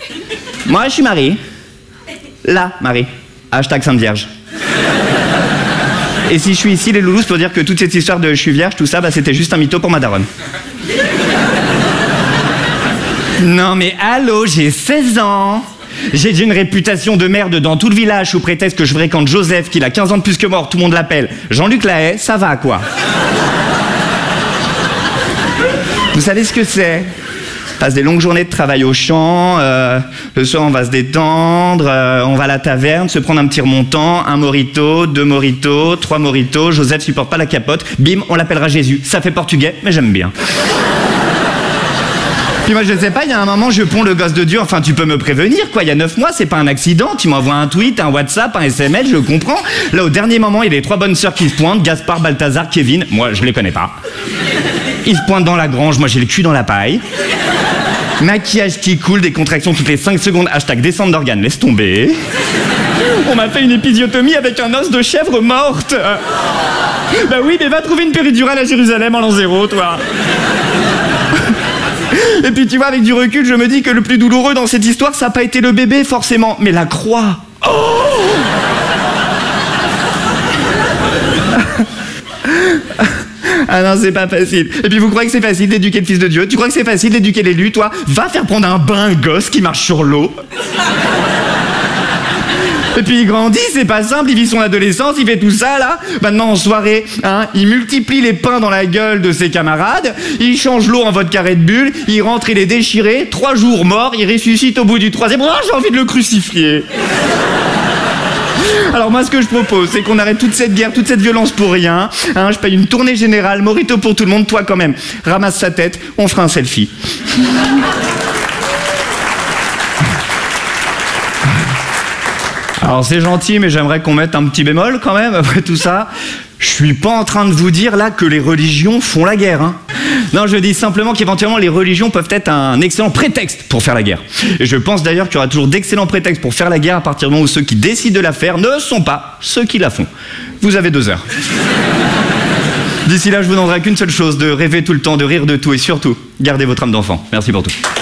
Moi, je suis Marie. La Marie. Hashtag Sainte Vierge. Et si je suis ici, les loulous, pour dire que toute cette histoire de je suis vierge, tout ça, bah, c'était juste un mytho pour ma daronne. Non mais allô, j'ai 16 ans. J'ai une réputation de merde dans tout le village sous prétexte que je fréquente Joseph, qui a 15 ans de plus que moi, tout le monde l'appelle Jean-Luc Lahaye, ça va quoi. Vous savez ce que c'est? On passe des longues journées de travail au champ, le soir on va se détendre, on va à la taverne, se prendre un petit remontant, un mojito, 2 mojitos, 3 mojitos, Joseph supporte pas la capote, bim, on l'appellera Jésus. Ça fait portugais, mais j'aime bien. Puis moi je sais pas, il y a un moment je ponds le gosse de Dieu, enfin tu peux me prévenir quoi, il y a 9 mois, c'est pas un accident, tu m'envoies un tweet, un WhatsApp, un SMS, je comprends. Là au dernier moment, il y a les 3 bonnes sœurs qui se pointent, Gaspard, Balthazar, Kevin, moi je les connais pas. Ils se pointent dans la grange, moi j'ai le cul dans la paille. Maquillage qui coule, des contractions toutes les 5 secondes, hashtag descente d'organes, laisse tomber. On m'a fait une épisiotomie avec un os de chèvre morte. Bah oui, mais va trouver une péridurale à Jérusalem en l'an 0, toi. Et puis tu vois, avec du recul, je me dis que le plus douloureux dans cette histoire, ça n'a pas été le bébé forcément, mais la croix. Oh ah non, c'est pas facile. Et puis vous croyez que c'est facile d'éduquer le fils de Dieu? Tu crois que c'est facile d'éduquer l'élu, toi? Va faire prendre un bain gosse qui marche sur l'eau. Et puis il grandit, c'est pas simple, il vit son adolescence, il fait tout ça là. Maintenant en soirée, hein, il multiplie les pains dans la gueule de ses camarades, il change l'eau en vodka Red Bull, il rentre, il est déchiré, 3 jours mort, il ressuscite au bout du 3e. Oh, j'ai envie de le crucifier. Alors moi ce que je propose, c'est qu'on arrête toute cette guerre, toute cette violence pour rien. Hein, je paye une tournée générale, mojito pour tout le monde, toi quand même, ramasse sa tête, on fera un selfie. Alors c'est gentil, mais j'aimerais qu'on mette un petit bémol quand même, après tout ça. Je suis pas en train de vous dire là que les religions font la guerre, hein. Non, je dis simplement qu'éventuellement les religions peuvent être un excellent prétexte pour faire la guerre. Et je pense d'ailleurs qu'il y aura toujours d'excellents prétextes pour faire la guerre à partir du moment où ceux qui décident de la faire ne sont pas ceux qui la font. Vous avez 2 heures. D'ici là, je vous demanderai qu'une seule chose, de rêver tout le temps, de rire de tout et surtout, gardez votre âme d'enfant. Merci pour tout.